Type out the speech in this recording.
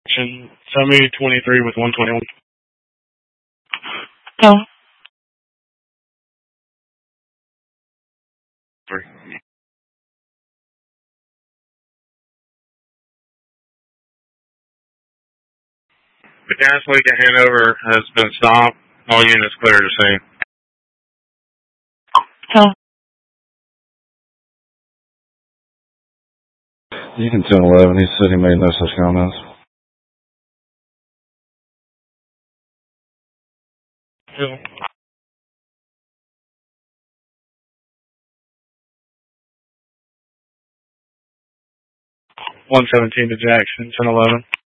Send me 23 with 121. No. The gas leak at Hanover has been stopped. All units clear to scene. No. You can 1011. He said he made no such comments. Yeah. 117 to Jackson, 1011.